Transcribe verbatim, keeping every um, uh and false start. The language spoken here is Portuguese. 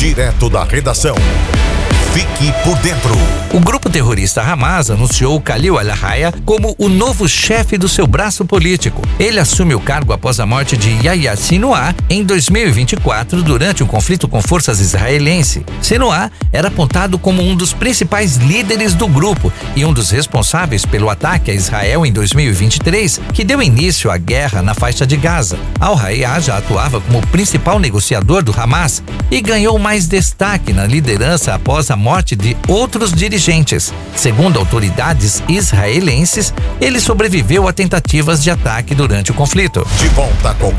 Direto da redação. Fique por dentro. O grupo terrorista Hamas anunciou Khalil al-Hayya como o novo chefe do seu braço político. Ele assume o cargo após a morte de Yahya Sinwar em dois mil e vinte e quatro, durante um conflito com forças israelenses. Sinwar era apontado como um dos principais líderes do grupo e um dos responsáveis pelo ataque a Israel em dois mil e vinte e três, que deu início à guerra na faixa de Gaza. Al-Hayya já atuava como principal negociador do Hamas e ganhou mais destaque na liderança após a morte de outros dirigentes. Segundo autoridades israelenses, ele sobreviveu a tentativas de ataque durante o conflito. De volta com